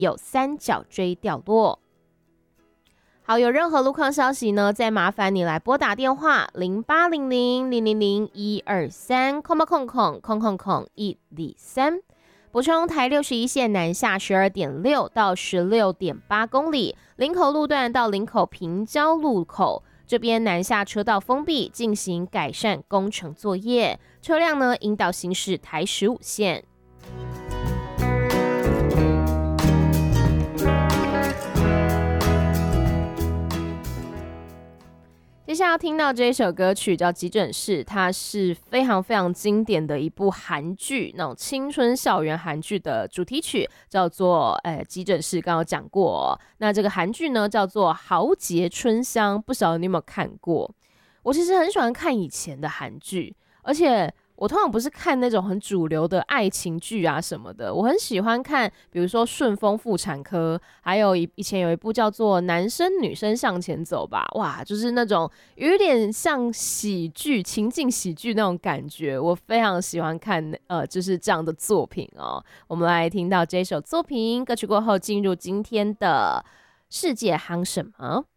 有3角锥掉落。好，有任何路况消息呢，再麻烦你来拨打电话0800-000-123，123。补充台61线南下 12.6 到 16.8 公里，林口路段到林口平交路口这边南下车道封闭，进行改善工程作业，车辆呢引导行驶台15线。接下来要听到这一首歌曲叫《急诊室》，它是非常非常经典的一部韩剧，那种青春校园韩剧的主题曲，叫做急诊室，刚刚讲过那这个韩剧呢叫做《豪杰春香》，不晓得你有没有看过？我其实很喜欢看以前的韩剧，而且我通常不是看那种很主流的爱情剧啊什么的，我很喜欢看，比如说《顺风妇产科》，还有以前有一部叫做《男生女生向前走》吧，哇，就是那种有点像喜剧、情境喜剧那种感觉，我非常喜欢看就是这样的作品哦。我们来听到这首作品歌曲过后，进入今天的世界夯什么？